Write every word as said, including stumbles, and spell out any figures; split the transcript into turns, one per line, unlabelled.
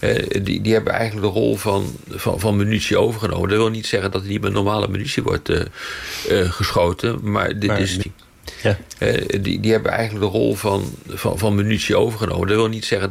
Uh, die, die hebben eigenlijk de rol van, van, van munitie overgenomen. Dat wil niet zeggen dat er niet met normale munitie wordt uh, uh, geschoten. Maar dit maar, is... Ja. Uh, die, die hebben eigenlijk de rol van, van, van munitie overgenomen. Dat wil niet zeggen